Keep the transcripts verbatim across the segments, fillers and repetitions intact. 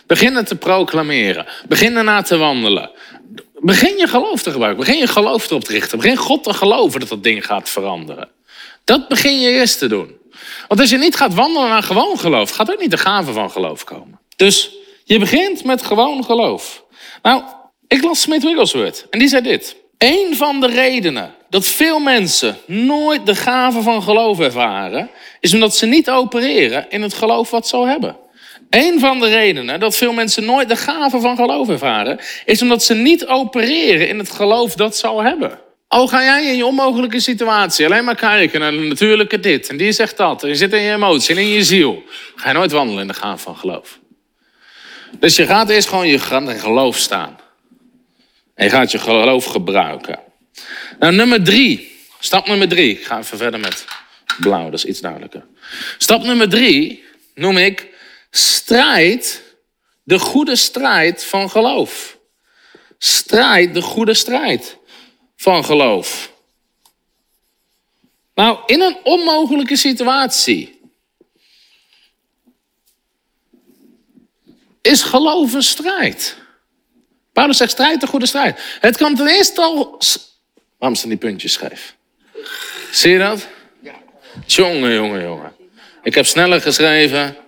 Begin het te proclameren. Begin ernaar te wandelen. Begin je geloof te gebruiken. Begin je geloof erop te richten. Begin God te geloven dat dat ding gaat veranderen. Dat begin je eerst te doen. Want als je niet gaat wandelen naar gewoon geloof, gaat ook niet de gave van geloof komen. Dus je begint met gewoon geloof. Nou, ik las Smith Wigglesworth en die zei dit. Een van de redenen dat veel mensen nooit de gave van geloof ervaren, is omdat ze niet opereren in het geloof wat ze al hebben. Een van de redenen dat veel mensen nooit de gave van geloof ervaren, is omdat ze niet opereren in het geloof dat ze al hebben. Al ga jij in je onmogelijke situatie alleen maar kijken naar de natuurlijke dit en die zegt dat. En je zit in je emotie en in je ziel. Ga je nooit wandelen in de gave van geloof. Dus je gaat eerst gewoon je geloof staan. En je gaat je geloof gebruiken. Nou, nummer drie. Stap nummer drie. Ik ga even verder met blauw, dat is iets duidelijker. Stap nummer drie noem ik strijd, de goede strijd van geloof. Strijd, de goede strijd van geloof. Nou, in een onmogelijke situatie is geloof een strijd. Paulus zegt strijd, de goede strijd. Het kan ten eerste al... Waarom staan die puntjes scheef? Zie je dat? Ja. Jongen, jongen, jongen. Ik heb sneller geschreven.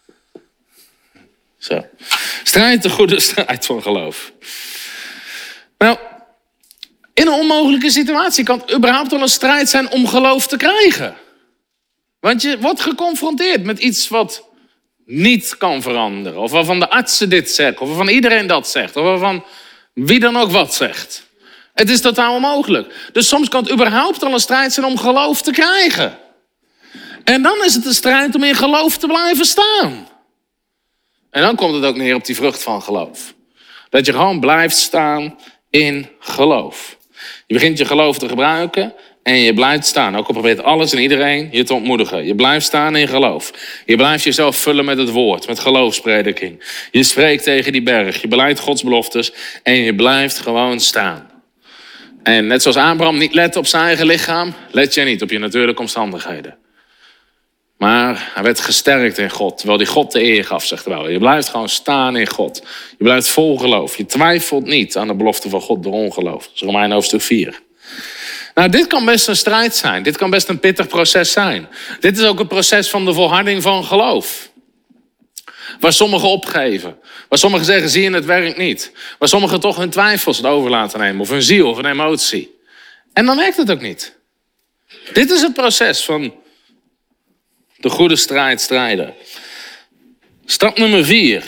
Zo. Strijd, de goede strijd van geloof. Nou, in een onmogelijke situatie kan het überhaupt al een strijd zijn om geloof te krijgen. Want je wordt geconfronteerd met iets wat niet kan veranderen. Of waarvan de artsen dit zeggen. Of waarvan iedereen dat zegt. Of waarvan wie dan ook wat zegt. Het is totaal onmogelijk. Dus soms kan het überhaupt al een strijd zijn om geloof te krijgen. En dan is het een strijd om in geloof te blijven staan. En dan komt het ook neer op die vrucht van geloof. Dat je gewoon blijft staan in geloof. Je begint je geloof te gebruiken en je blijft staan. Ook al probeert alles en iedereen je te ontmoedigen. Je blijft staan in geloof. Je blijft jezelf vullen met het woord, met geloofsprediking. Je spreekt tegen die berg. Je beleidt Gods beloftes en je blijft gewoon staan. En net zoals Abraham niet let op zijn eigen lichaam, let jij niet op je natuurlijke omstandigheden. Maar hij werd gesterkt in God, terwijl hij God de eer gaf, zegt hij wel. Je blijft gewoon staan in God. Je blijft vol geloof. Je twijfelt niet aan de belofte van God door ongeloof. Dat is Romeinen hoofdstuk vier. Nou, dit kan best een strijd zijn. Dit kan best een pittig proces zijn. Dit is ook een proces van de volharding van geloof. Waar sommigen opgeven. Waar sommigen zeggen, zie je, het werkt niet. Waar sommigen toch hun twijfels over laten nemen. Of hun ziel, of een emotie. En dan werkt het ook niet. Dit is het proces van de goede strijd strijden. Stap nummer vier.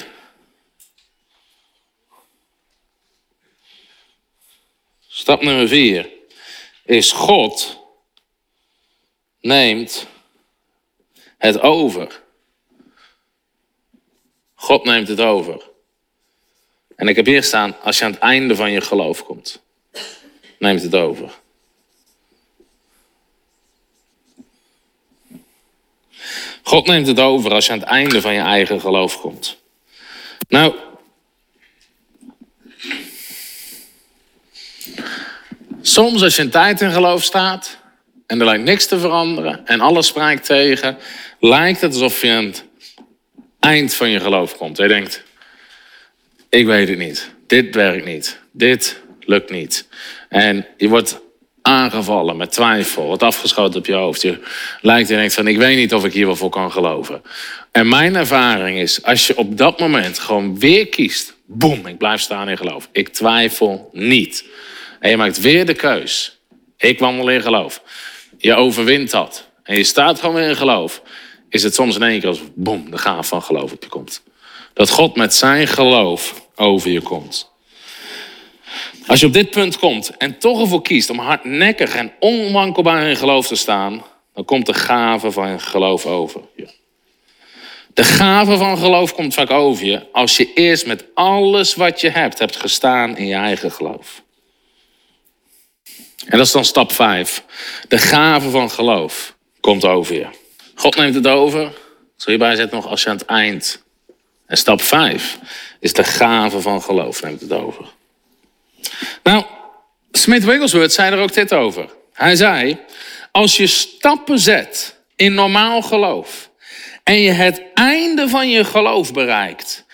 Stap nummer vier is God neemt het over. God neemt het over. En ik heb hier staan, als je aan het einde van je geloof komt, neemt het over. God neemt het over als je aan het einde van je eigen geloof komt. Nou, soms als je een tijd in geloof staat en er lijkt niks te veranderen en alles spraakt tegen, lijkt het alsof je aan het eind van je geloof komt. En je denkt, ik weet het niet. Dit werkt niet. Dit lukt niet. En je wordt aangevallen met twijfel, wordt afgeschoten op je hoofd. Je lijkt en denkt van, ik weet niet of ik hier wel voor kan geloven. En mijn ervaring is, als je op dat moment gewoon weer kiest, boem, ik blijf staan in geloof. Ik twijfel niet. En je maakt weer de keus. Ik wandel in geloof. Je overwint dat. En je staat gewoon weer in geloof. Is het soms in één keer als, boem, de gaaf van geloof op je komt. Dat God met zijn geloof over je komt. Als je op dit punt komt en toch ervoor kiest om hardnekkig en onwankelbaar in geloof te staan, dan komt de gave van geloof over je. De gave van geloof komt vaak over je als je eerst met alles wat je hebt, hebt gestaan in je eigen geloof. En dat is dan stap vijf. De gave van geloof komt over je. God neemt het over. Ik zal hierbij zetten nog als je aan het eind. En stap vijf is de gave van geloof neemt het over. Nou, Smith Wigglesworth zei er ook dit over. Hij zei, als je stappen zet in normaal geloof en je het einde van je geloof bereikt,